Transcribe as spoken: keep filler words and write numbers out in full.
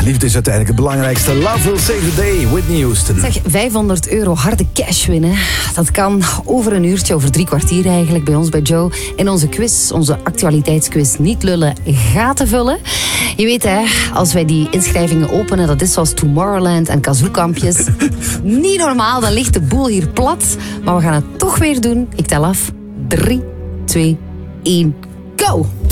Liefde is uiteindelijk het belangrijkste. Love will save the day, Whitney Houston. Zeg, vijfhonderd euro harde cash winnen. Dat kan over een uurtje, over drie kwartier eigenlijk, bij ons bij Joe. In onze quiz, onze actualiteitsquiz Niet Lullen, Gaten Vullen. Je weet hè, als wij die inschrijvingen openen, dat is zoals Tomorrowland en Kazoo-kampjes. Niet normaal, dan ligt de boel hier plat. Maar we gaan het toch weer doen. Ik tel af. drie, twee, één, go!